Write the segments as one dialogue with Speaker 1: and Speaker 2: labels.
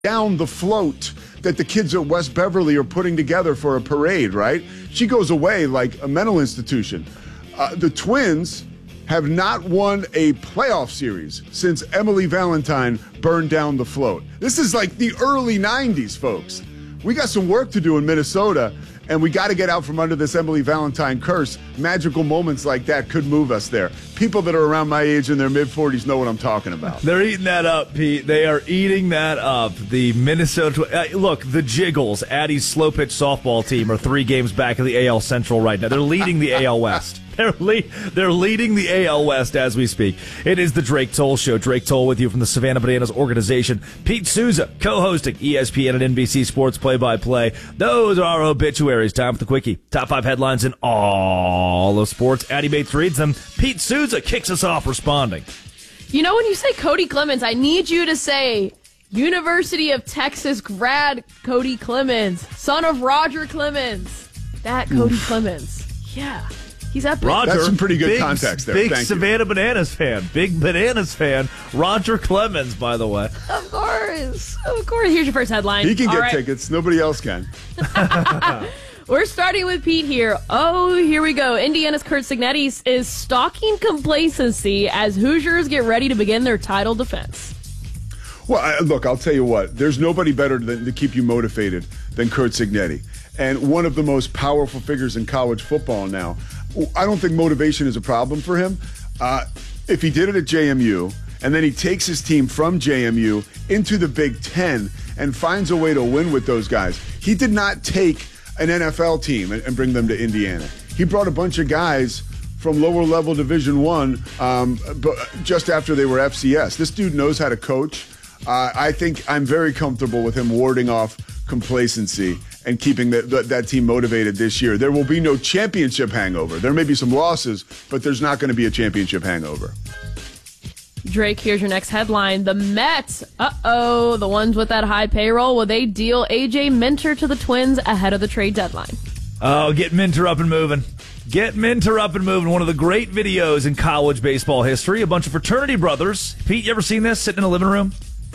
Speaker 1: down the float that the kids at West Beverly are putting together for a parade, right? She goes away like a mental institution. The Twins have not won a playoff series since Emily Valentine burned down the float. This is like the early 90s, folks. We got some work to do in Minnesota, and we got to get out from under this Emily Valentine curse. Magical moments like that could move us there. People that are around my age in their mid-40s know what I'm talking about.
Speaker 2: They're eating that up, Pete. They are eating that up. The Minnesota look, the Jiggles, Addie's slow-pitch softball team, are 3 games back of the AL Central right now. They're leading the AL West. They're leading the AL West as we speak. It is the Drake Toll Show. Drake Toll with you from the Savannah Bananas organization. Pete Souza co-hosting ESPN and NBC Sports play-by-play. Those are our obituaries. Time for the Quickie. Top 5 headlines in all of sports. Addie Bates reads them. Pete Souza kicks us off responding.
Speaker 3: You know, when you say Cody Clemens, I need you to say University of Texas grad Cody Clemens, son of Roger Clemens. That Cody Clemens. Yeah. He's epic.
Speaker 2: Roger,
Speaker 1: that's some pretty good context there.
Speaker 2: Big Savannah Bananas fan. Big Bananas fan. Roger Clemens, by the way.
Speaker 3: Of course. Of course. Here's your first headline.
Speaker 1: He can get tickets. Nobody else can.
Speaker 3: We're starting with Pete here. Oh, here we go. Indiana's Curt Cignetti is stalking complacency as Hoosiers get ready to begin their title defense.
Speaker 1: Well, look, I'll tell you what. There's nobody better to keep you motivated than Curt Cignetti. And one of the most powerful figures in college football now. I don't think motivation is a problem for him. If he did it at JMU, and then he takes his team from JMU into the Big Ten and finds a way to win with those guys. He did not take an NFL team and bring them to Indiana. He brought a bunch of guys from lower level Division I just after they were FCS. This dude knows how to coach. I think I'm very comfortable with him warding off complacency and keeping that team motivated this year. There will be no championship hangover. There may be some losses, but there's not going to be a championship hangover.
Speaker 3: Drake, here's your next headline. The Mets, the ones with that high payroll, will they deal A.J. Minter to the Twins ahead of the trade deadline?
Speaker 2: Oh, get Minter up and moving. Get Minter up and moving. One of the great videos in college baseball history. A bunch of fraternity brothers. Pete, you ever seen this sitting in a living room?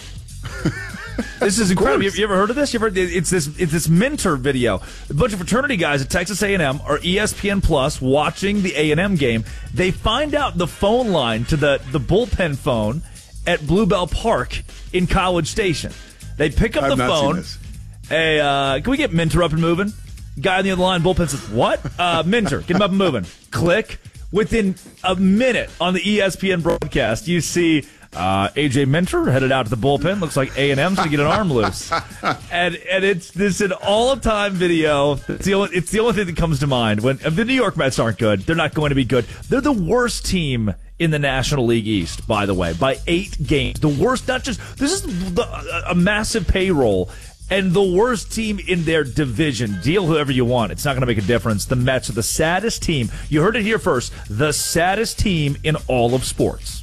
Speaker 2: This is incredible. You ever heard of this? It's this Minter video. A bunch of fraternity guys at Texas A&M are ESPN Plus watching the A&M game. They find out the phone line to the bullpen phone at Bluebell Park in College Station. They pick up the phone. Hey, can we get Minter up and moving? Guy on the other line, bullpen says, what? Minter, get him up and moving. Click. Within a minute on the ESPN broadcast, you see A.J. Minter headed out to the bullpen. Looks like A&M's going to get an arm loose. And it's an all-time video. It's the only thing that comes to mind. When the New York Mets aren't good, they're not going to be good. They're the worst team in the National League East, by the way, by 8 games. The worst, not just, this is a massive payroll. And the worst team in their division. Deal whoever you want. It's not going to make a difference. The Mets are the saddest team. You heard it here first. The saddest team in all of sports.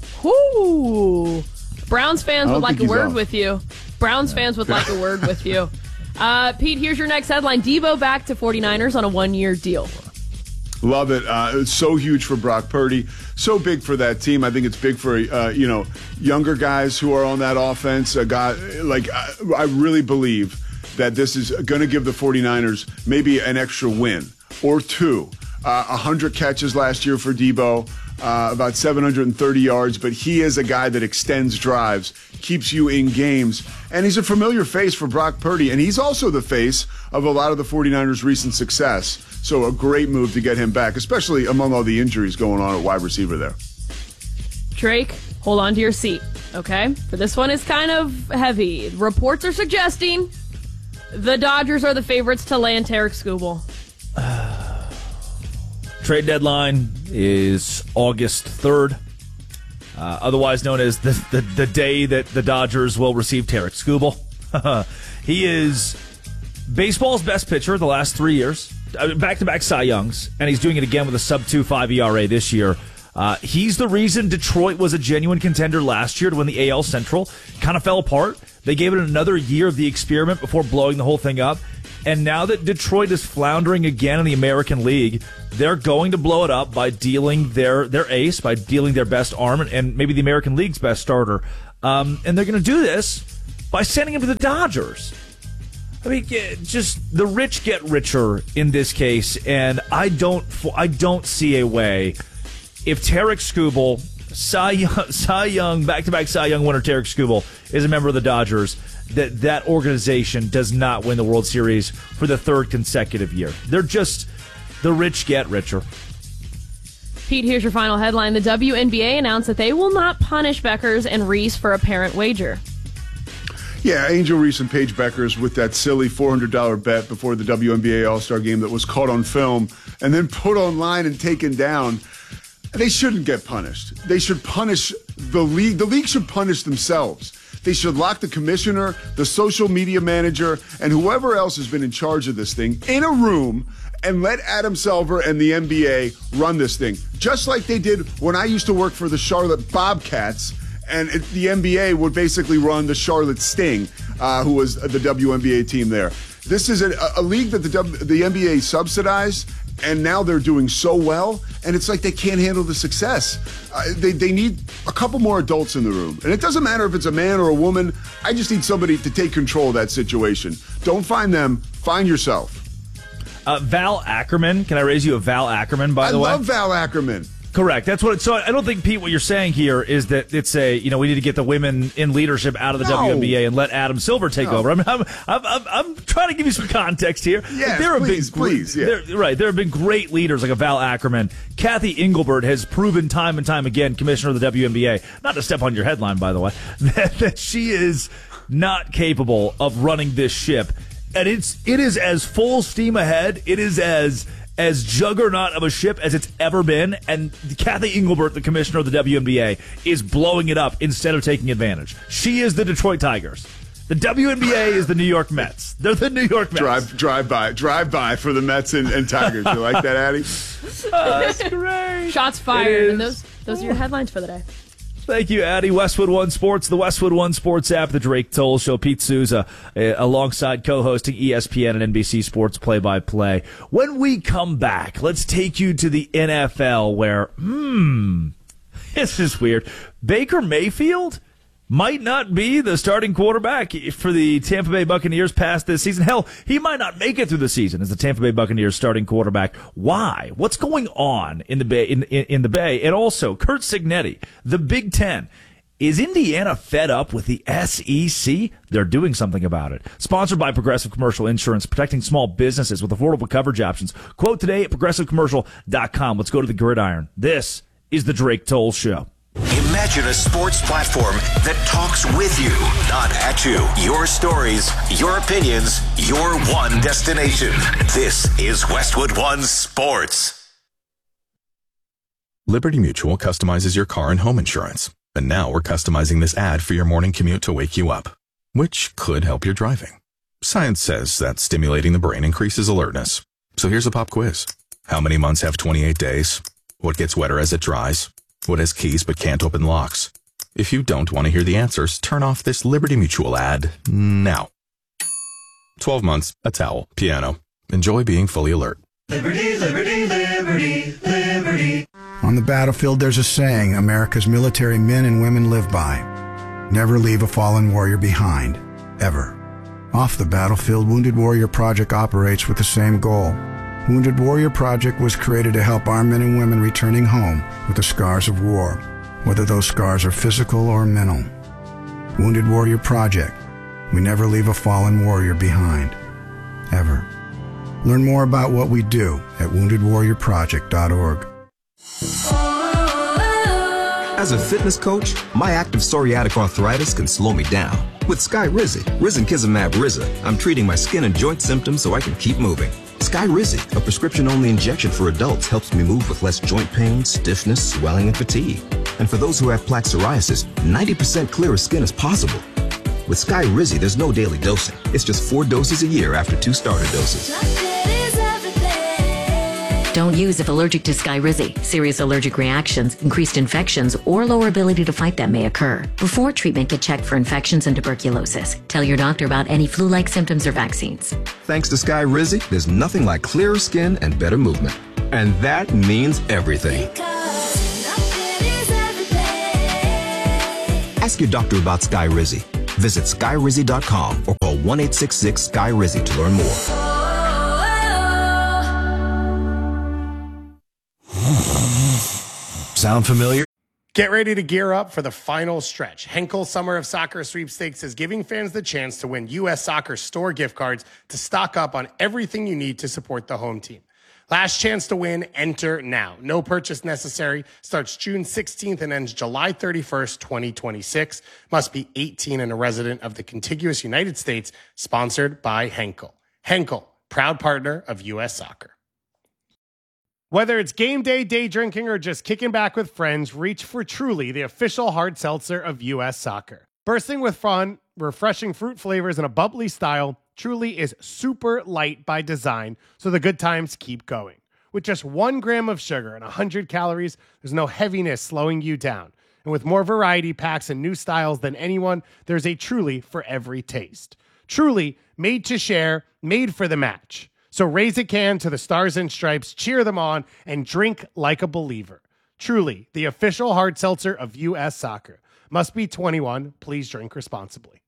Speaker 3: Whoo! Browns fans would like a word with you. Browns fans would like a word with you. Pete, here's your next headline. Debo back to 49ers on a 1-year deal.
Speaker 1: Love it. It's so huge for Brock Purdy. So big for that team. I think it's big for younger guys who are on that offense. A guy I really believe that this is going to give the 49ers maybe an extra win or 2. 100 catches last year for Debo. About 730 yards, but he is a guy that extends drives, keeps you in games, and he's a familiar face for Brock Purdy, and he's also the face of a lot of the 49ers' recent success. So a great move to get him back, especially among all the injuries going on at wide receiver there.
Speaker 3: Drake, hold on to your seat, okay? For this one is kind of heavy. Reports are suggesting the Dodgers are the favorites to land Tarek Skubal.
Speaker 2: Trade deadline is August 3rd, otherwise known as the day that the Dodgers will receive Tarek Skubal. He is baseball's best pitcher the last 3 years, back-to-back Cy Youngs, and he's doing it again with a sub-2.5 ERA this year. He's the reason Detroit was a genuine contender last year to win the AL Central. Kind of fell apart. They gave it another year of the experiment before blowing the whole thing up. And now that Detroit is floundering again in the American League, they're going to blow it up by dealing their ace, by dealing their best arm, and maybe the American League's best starter. And they're going to do this by sending him to the Dodgers. I mean, just the rich get richer in this case, and I don't see a way if Tarek Skubal, Cy Young, back-to-back Cy Young winner Tarek Skubal is a member of the Dodgers, that organization does not win the World Series for the third consecutive year. They're just, the rich get richer.
Speaker 3: Pete, here's your final headline. The WNBA announced that they will not punish Beckers and Reese for a parent wager.
Speaker 1: Yeah, Angel Reese and Paige Beckers with that silly $400 bet before the WNBA All-Star game that was caught on film and then put online and taken down. They shouldn't get punished. They should punish the league. The league should punish themselves. They should lock the commissioner, the social media manager, and whoever else has been in charge of this thing in a room and let Adam Silver and the NBA run this thing. Just like they did when I used to work for the Charlotte Bobcats, and the NBA would basically run the Charlotte Sting, who was the WNBA team there. This is a league that the NBA subsidized, and now they're doing so well, and it's like they can't handle the success. They need a couple more adults in the room. And it doesn't matter if it's a man or a woman. I just need somebody to take control of that situation. Don't find them. Find yourself.
Speaker 2: Val Ackerman. Can I raise you a Val Ackerman, by the way?
Speaker 1: I love Val Ackerman.
Speaker 2: Correct. That's what. So I don't think, Pete, what you're saying here is that it's we need to get the women in leadership out of the WNBA and let Adam Silver take over. I'm trying to give you some context here.
Speaker 1: Yeah, please. Yeah.
Speaker 2: There have been great leaders like a Val Ackerman. Kathy Engelbert has proven time and time again, commissioner of the WNBA, not to step on your headline, by the way, that she is not capable of running this ship. And it is as full steam ahead. It is as juggernaut of a ship as it's ever been, and Kathy Engelbert, the commissioner of the WNBA, is blowing it up instead of taking advantage. She is the Detroit Tigers. The WNBA is the New York Mets. They're the New York Mets.
Speaker 1: Drive by for the Mets and Tigers. You like that, Addie?
Speaker 2: That's great.
Speaker 3: Shots fired, and those are your headlines for the day.
Speaker 2: Thank you, Addie. Westwood One Sports, the Westwood One Sports app, the Drake Toll Show. Pete Souza alongside co-hosting ESPN and NBC Sports play-by-play. When we come back, let's take you to the NFL where, this is weird. Baker Mayfield might not be the starting quarterback for the Tampa Bay Buccaneers past this season. Hell, he might not make it through the season as the Tampa Bay Buccaneers starting quarterback. Why? What's going on in the Bay? In the Bay, and also Curt Cignetti, the Big Ten. Is Indiana fed up with the SEC? They're doing something about it. Sponsored by Progressive Commercial Insurance, protecting small businesses with affordable coverage options. Quote today at progressivecommercial.com. Let's go to the gridiron. This is the Drake Toll Show.
Speaker 4: Imagine a sports platform that talks with you, not at you. Your stories, your opinions, your one destination. This is Westwood One Sports.
Speaker 5: Liberty Mutual customizes your car and home insurance. And now we're customizing this ad for your morning commute to wake you up, which could help your driving. Science says that stimulating the brain increases alertness. So here's a pop quiz. How many months have 28 days? What gets wetter as it dries? What has keys but can't open locks? If you don't want to hear the answers, turn off this Liberty Mutual ad now. 12 months, a towel, piano. Enjoy being fully alert.
Speaker 6: Liberty, liberty, liberty, liberty.
Speaker 7: On the battlefield, there's a saying America's military men and women live by. Never leave a fallen warrior behind, ever. Off the battlefield, Wounded Warrior Project operates with the same goal. Wounded Warrior Project was created to help our men and women returning home with the scars of war, whether those scars are physical or mental. Wounded Warrior Project. We never leave a fallen warrior behind, ever. Learn more about what we do at woundedwarriorproject.org.
Speaker 8: As a fitness coach, my active psoriatic arthritis can slow me down. With Skyrizi, Risankizumab Riza, I'm treating my skin and joint symptoms so I can keep moving. Skyrizi, a prescription-only injection for adults, helps me move with less joint pain, stiffness, swelling, and fatigue. And for those who have plaque psoriasis, 90% clearer skin is possible. With Skyrizi, there's no daily dosing. It's just 4 doses a year after 2 starter doses.
Speaker 9: Don't use if allergic to Skyrizi. Serious allergic reactions, increased infections, or lower ability to fight them may occur. Before treatment, get checked for infections and tuberculosis. Tell your doctor about any flu-like symptoms or vaccines.
Speaker 8: Thanks to Skyrizi, there's nothing like clearer skin and better movement. And that means everything. Ask your doctor about Skyrizi. Visit SkyRizzy.com or call 1-866-SKY-RIZZY to learn more.
Speaker 10: Sound familiar?
Speaker 11: Get ready to gear up for the final stretch. Henkel Summer of Soccer Sweepstakes is giving fans the chance to win U.S. Soccer store gift cards to stock up on everything you need to support the home team. Last chance to win, enter now. No purchase necessary. Starts June 16th and ends July 31st, 2026. Must be 18 and a resident of the contiguous United States. Sponsored by Henkel. Henkel, proud partner of U.S. Soccer. Whether it's game day, day drinking, or just kicking back with friends, reach for Truly, the official hard seltzer of U.S. Soccer. Bursting with fun, refreshing fruit flavors, and a bubbly style, Truly is super light by design, so the good times keep going. With just 1 gram of sugar and 100 calories, there's no heaviness slowing you down. And with more variety packs and new styles than anyone, there's a Truly for every taste. Truly, made to share, made for the match. So raise a can to the Stars and Stripes, cheer them on, and drink like a believer. Truly, the official hard seltzer of U.S. Soccer. Must be 21. Please drink responsibly.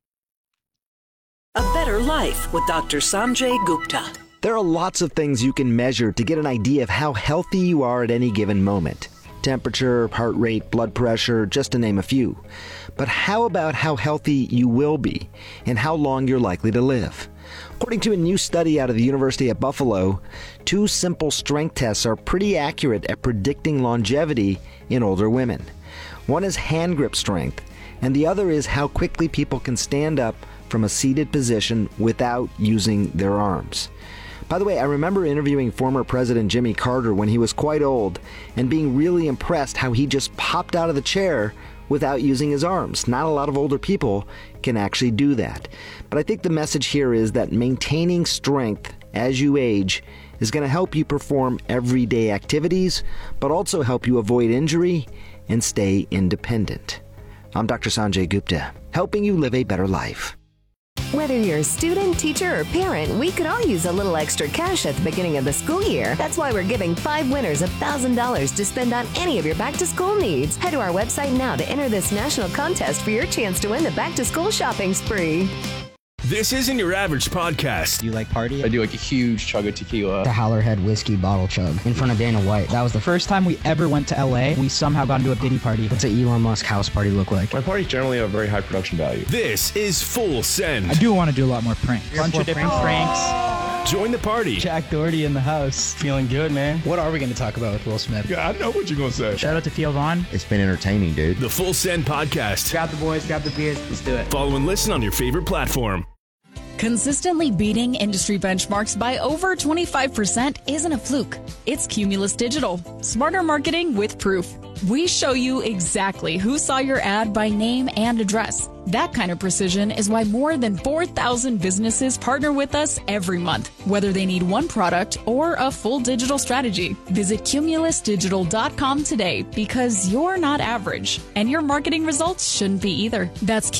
Speaker 12: A better life with Dr. Sanjay Gupta.
Speaker 13: There are lots of things you can measure to get an idea of how healthy you are at any given moment. Temperature, heart rate, blood pressure, just to name a few. But how about how healthy you will be and how long you're likely to live? According to a new study out of the University at Buffalo, 2 simple strength tests are pretty accurate at predicting longevity in older women. One is hand grip strength, and the other is how quickly people can stand up from a seated position without using their arms. By the way, I remember interviewing former President Jimmy Carter when he was quite old and being really impressed how he just popped out of the chair without using his arms. Not a lot of older people can actually do that. But I think the message here is that maintaining strength as you age is going to help you perform everyday activities, but also help you avoid injury and stay independent. I'm Dr. Sanjay Gupta, helping you live a better life.
Speaker 14: Whether you're a student, teacher, or parent, we could all use a little extra cash at the beginning of the school year. That's why we're giving 5 winners $1,000 to spend on any of your back-to-school needs. Head to our website now to enter this national contest for your chance to win the back-to-school shopping spree.
Speaker 10: This isn't your average podcast.
Speaker 15: You like party?
Speaker 16: I do like a huge chug of tequila.
Speaker 15: The Howlerhead whiskey bottle chug in front of Dana White. That was the first time we ever went to LA. We somehow got into a Diddy party. What's an Elon Musk house party look like?
Speaker 16: My parties generally have very high production value.
Speaker 10: This is Full Send.
Speaker 15: I do want to do a lot more pranks. Bunch of different pranks.
Speaker 10: Join the party.
Speaker 15: Jack Doherty in the house. Feeling good, man. What are we going to talk about with Will Smith?
Speaker 16: Yeah, I know what you're going to say.
Speaker 15: Shout out to Theo Vaughn.
Speaker 13: It's been entertaining, dude.
Speaker 10: The Full Send podcast.
Speaker 15: Grab the boys, grab the beers. Let's do it.
Speaker 10: Follow and listen on your favorite platform.
Speaker 17: Consistently beating industry benchmarks by over 25% isn't a fluke. It's Cumulus Digital. Smarter marketing with proof. We show you exactly who saw your ad by name and address. That kind of precision is why more than 4,000 businesses partner with us every month, whether they need one product or a full digital strategy. Visit cumulusdigital.com today because you're not average, and your marketing results shouldn't be either. That's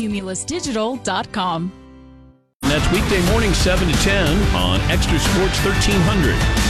Speaker 17: cumulusdigital.com.
Speaker 18: That's weekday morning 7 to 10 on Extra Sports 1300.